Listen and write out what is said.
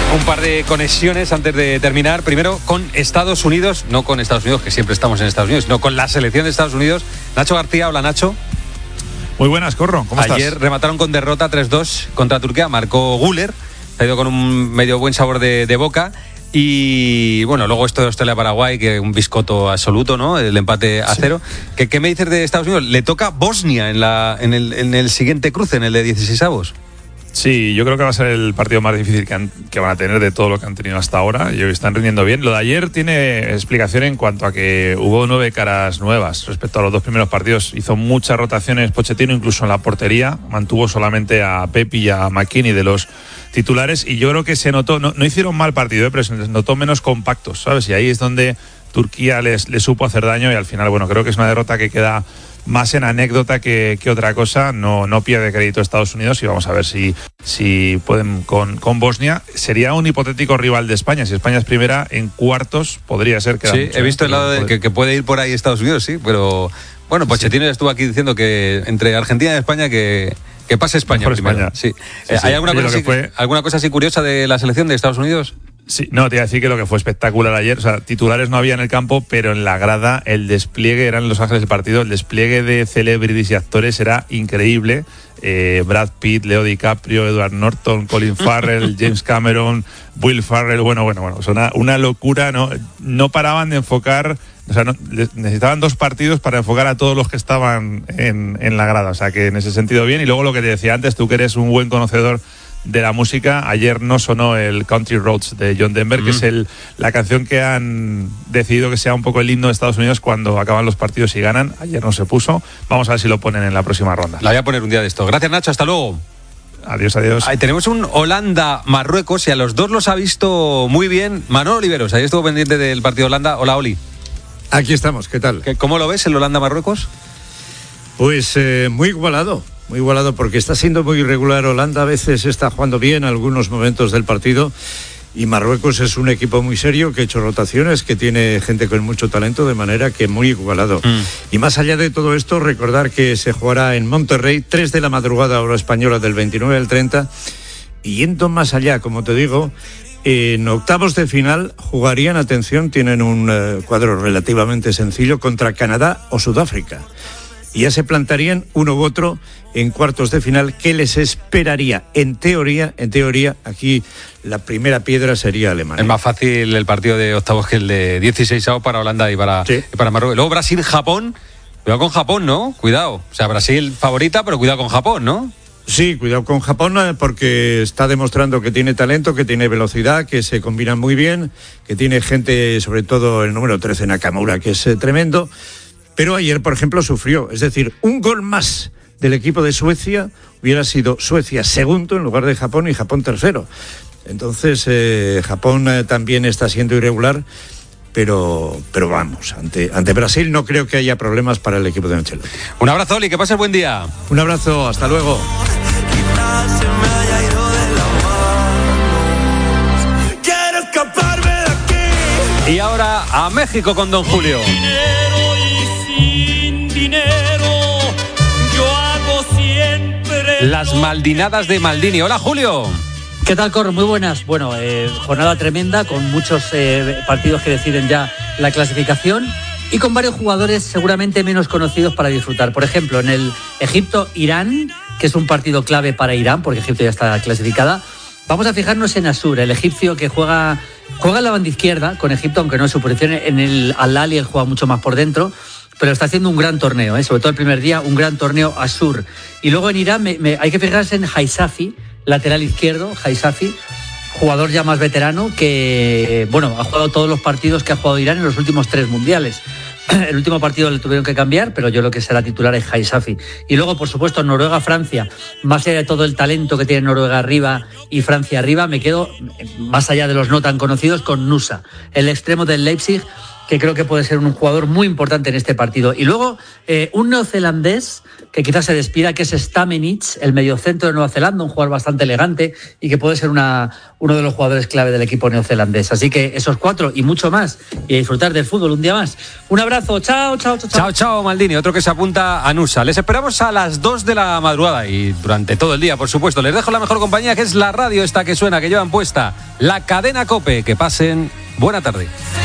Un par de conexiones antes de terminar. Primero con Estados Unidos, no con Estados Unidos, que siempre estamos en Estados Unidos, sino con la selección de Estados Unidos. Nacho García, hola Nacho. Muy buenas, Corro, ¿cómo estás? Ayer remataron con derrota 3-2 contra Turquía, marcó Güler, ha ido con un medio buen sabor de boca. Y bueno, luego esto de Australia-Paraguay, que un biscoto absoluto, ¿no? El empate a 0. ¿Qué me dices de Estados Unidos? Le toca Bosnia en el siguiente cruce, en el de 16avos. Sí, yo creo que va a ser el partido más difícil que van a tener de todo lo que han tenido hasta ahora, y hoy están rindiendo bien. Lo de ayer tiene explicación en cuanto a que hubo 9 caras nuevas respecto a los 2 primeros partidos. Hizo muchas rotaciones Pochettino, incluso en la portería, mantuvo solamente a Pepi y a McKennie de los titulares, y yo creo que se notó, no hicieron mal partido, pero se les notó menos compactos, ¿sabes? Y ahí es donde Turquía les supo hacer daño, y al final, bueno, creo que es una derrota que queda más en anécdota que otra cosa. No pierde crédito Estados Unidos, y vamos a ver si pueden con Bosnia. Sería un hipotético rival de España. Si España es primera, en cuartos podría ser que... Sí, he visto el lado de que puede ir por ahí Estados Unidos, sí, pero bueno, Pochettino ya estuvo aquí diciendo que entre Argentina y España que pase España primero. Sí. ¿Hay alguna cosa así curiosa de la selección de Estados Unidos? Sí, no, te iba a decir que lo que fue espectacular ayer, o sea, titulares no había en el campo, pero en la grada el despliegue, eran Los Ángeles del partido, el despliegue de celebrities y actores era increíble. Brad Pitt, Leo DiCaprio, Edward Norton, Colin Farrell, James Cameron, Will Ferrell, bueno, una locura, no paraban de enfocar, o sea, necesitaban 2 partidos para enfocar a todos los que estaban en la grada, o sea, que en ese sentido bien. Y luego lo que te decía antes, tú que eres un buen conocedor de la música, ayer no sonó el Country Roads de John Denver, que es la canción que han decidido que sea un poco el himno de Estados Unidos cuando acaban los partidos y ganan. Ayer no se puso, vamos a ver si lo ponen en la próxima ronda. La voy a poner un día de esto. Gracias, Nacho, hasta luego. Adiós. Ahí tenemos un Holanda-Marruecos, y a los dos los ha visto muy bien Manolo Oliveros. Ayer estuvo pendiente del partido Holanda. Hola, Oli. Aquí estamos, ¿qué tal? ¿Cómo lo ves el Holanda-Marruecos? Pues muy igualado porque está siendo muy irregular. Holanda a veces está jugando bien algunos momentos del partido, y Marruecos es un equipo muy serio que ha hecho rotaciones, que tiene gente con mucho talento, de manera que muy igualado. Y más allá de todo esto, recordar que se jugará en Monterrey 3 de la madrugada hora española, del 29 al 30, y yendo más allá, como te digo, en octavos de final jugarían, atención, tienen un cuadro relativamente sencillo, contra Canadá o Sudáfrica. Y ya se plantarían uno u otro en cuartos de final. ¿Qué les esperaría? En teoría, aquí la primera piedra sería Alemania. Es más fácil el partido de octavos que el de 16avos para Holanda y para Marruecos. Luego Brasil-Japón. Cuidado con Japón, ¿no? Cuidado. O sea, Brasil favorita, pero cuidado con Japón, ¿no? Sí, cuidado con Japón, porque está demostrando que tiene talento, que tiene velocidad, que se combinan muy bien, que tiene gente, sobre todo el número 13, Nakamura, que es tremendo. Pero ayer, por ejemplo, sufrió. Es decir, un gol más del equipo de Suecia hubiera sido Suecia segundo en lugar de Japón, y Japón tercero. Entonces, Japón también está siendo irregular, pero vamos, ante Brasil no creo que haya problemas para el equipo de Ancelotti. Un abrazo, Oli, que pases buen día. Un abrazo, hasta luego. Y ahora a México con Don Julio. Las Maldinadas de Maldini. Hola, Julio. ¿Qué tal, Corro? Muy buenas. Bueno, jornada tremenda, con muchos partidos que deciden ya la clasificación, y con varios jugadores seguramente menos conocidos para disfrutar. Por ejemplo, en el Egipto-Irán, que es un partido clave para Irán, porque Egipto ya está clasificada, vamos a fijarnos en Asur, el egipcio que juega en la banda izquierda con Egipto, aunque no es su posición. En el Al-Ahly él juega mucho más por dentro, pero está haciendo un gran torneo, sobre todo el primer día, un gran torneo Asur. Y luego en Irán hay que fijarse en Haisafi, lateral izquierdo, jugador ya más veterano, que ha jugado todos los partidos que ha jugado Irán en los últimos 3 mundiales. El último partido le tuvieron que cambiar, pero yo lo que será titular es Haisafi. Y luego, por supuesto, Noruega-Francia. Más allá de todo el talento que tiene Noruega arriba y Francia arriba, me quedo, más allá de los no tan conocidos, con Nusa, el extremo del Leipzig, que creo que puede ser un jugador muy importante en este partido. Y luego, un neozelandés que quizás se despida, que es Stamenic, el mediocentro de Nueva Zelanda, un jugador bastante elegante y que puede ser uno de los jugadores clave del equipo neozelandés. Así que esos 4 y mucho más, y a disfrutar del fútbol un día más. Un abrazo, chao. Chao, Maldini, otro que se apunta a Nusa. Les esperamos a las 2 de la madrugada y durante todo el día, por supuesto. Les dejo la mejor compañía, que es la radio esta que suena, que llevan puesta, la cadena COPE. Que pasen buena tarde.